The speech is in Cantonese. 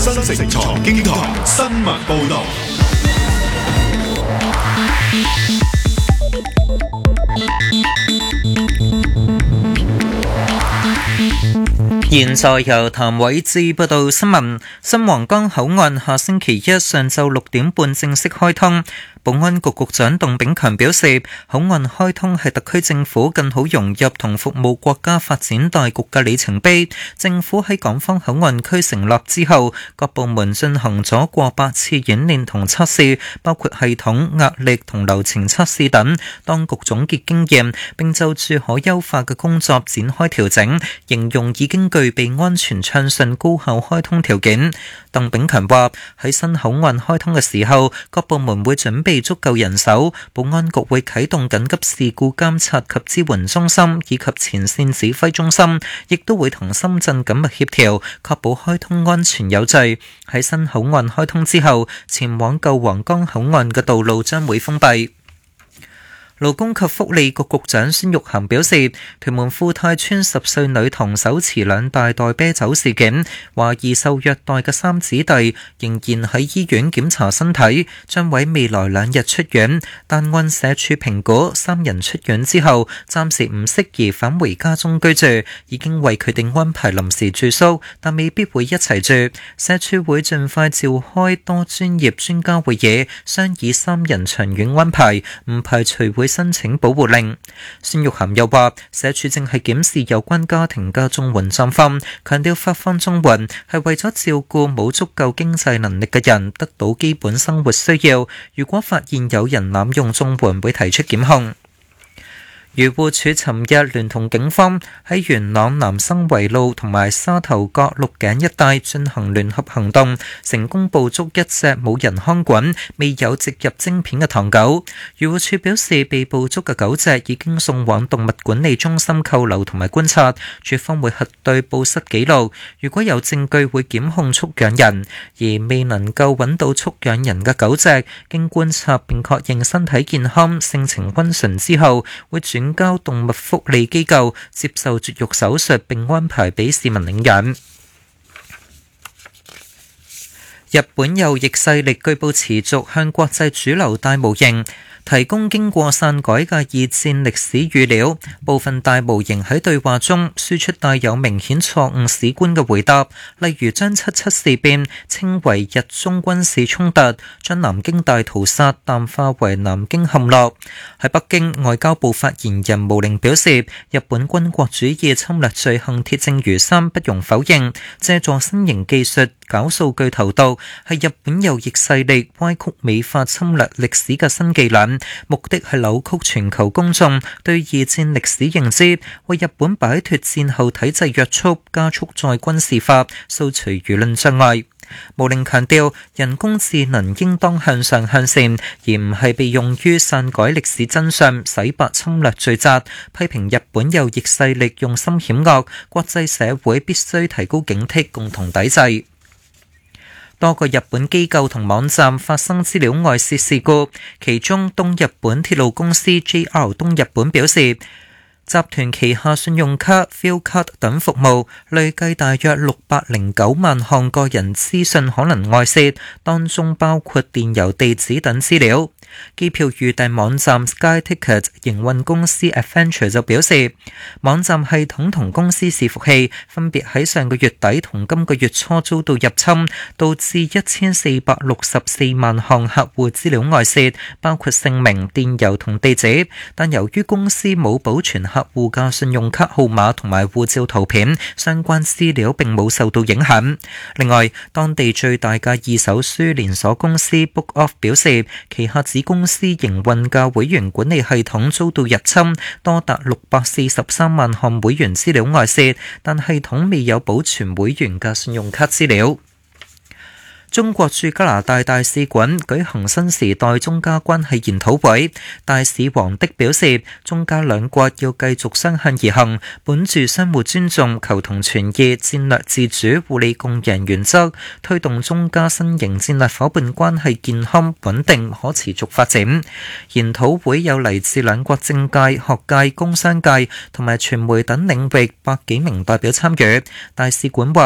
新城財經台新聞報道。 現在由譚偉志報道新聞。新皇崗口岸下星期一上晝6點半正式開通。保安局局長鄧炳強表示，口岸開通係特區政府更好融入同服務國家發展大局嘅里程碑。政府喺港方口岸區成立之後，各部門進行咗過百次演練同測試，包括系統、壓力同流程測試等。當局總結經驗，並就住可優化嘅工作展開調整，形容已經具備安全暢順高效開通條件。鄧炳強話，喺新口岸開通嘅時候，各部門會準備足夠人手，保安局會啟動緊急事故監察及支援中心以及前線指揮中心，亦都會同深圳緊密協調，確保開通安全有序。喺新口岸開通之後，前往舊皇崗口岸嘅道路將會封閉。勞工及福利局局長孫玉菡表示，屯門富泰村10歲女童手持2大袋啤酒事件，懷疑受虐待嘅3姊弟仍然喺醫院檢查身體，將喺未來2日出院。但按社署評估，3人出院之後暫時唔適宜返回家中居住，已經為佢哋安排臨時住宿，但未必會一齊住。社署會盡快召開多專業專家會議，商議3人長遠安排，唔排除會申請保護令。孫玉菡又話，社署正係檢視有關家庭嘅綜援狀況，強調發放綜援係為咗照顧冇足夠經濟能力嘅人得到基本生活需要。如果發現有人濫用綜援，會提出檢控。漁護署尋日聯同警方喺元朗南生圍路同埋沙頭角鹿頸一帶進行聯合行動，成功捕捉一隻冇人看管、未有植入晶片嘅唐狗。漁護署表示，被捕捉嘅狗隻已經送往動物管理中心扣留同埋觀察，署方會核對報失記錄，如果有證據會檢控畜養人。而未能夠揾到畜養人嘅狗隻，經觀察並確認身體健康、性情溫順之後，會轉交動物福利機構接受絕育手術，並安排俾市民領養。日本右翼勢力據報持續向國際主流大模型提供經過篡改嘅二戰歷史語料，部分大模型喺對話中輸出帶有明顯錯誤史觀嘅回答，例如將7·7事變稱為日中軍事衝突，將南京大屠殺淡化為南京陷落。喺北京，外交部發言人毛寧表示，日本軍國主義侵略罪行鐵證如山，不容否認。借助新型技術搞數據投毒，係日本右翼勢力歪曲美化侵略歷史嘅新伎倆，目的係扭曲全球公眾對二戰歷史認知，為日本擺脫戰後體制約束，加速再軍事化，掃除輿論障礙。毛寧強調，人工智能應當向上向善，而唔係被用於篡改歷史真相、洗白侵略罪責，批評日本右翼勢力用心險惡，國際社會必須提高警惕，共同抵制。多個日本機構同網站發生資料外泄事故，其中東日本鐵路公司 JR 東日本表示，集團旗下信用卡、Fuel Card 等服務累計大約609萬項個人資訊可能外泄，當中包括電郵地址等資料。機票預訂網站 SkyTicket 營運公司 Adventure 就表示，網站系統同公司伺服器分別喺上個月底同今個月初遭到入侵，導致1464萬項客戶資料外泄，包括姓名、電郵同地址。但由於公司冇保存客戶嘅信用卡號碼同埋護照圖片，相關資料並冇受到影響。另外，當地最大嘅二手書連鎖公司 BookOff 表示，旗下子公司營運嘅會員管理系統遭到入侵，多達643萬項會員資料外泄，但系統未有保存會員嘅信用卡資料。中國駐加拿大大使館舉行新時代中加關係研討會，大使王迪表示，中加兩國要繼續相向而行，本住相互尊重、求同存異、戰略自主、互利共贏原則，推動中加新型戰略夥伴關係健康、穩定、可持續發展。研討會有嚟自兩國政界、學界、工商界同埋傳媒等領域100幾名代表參與。大使館話，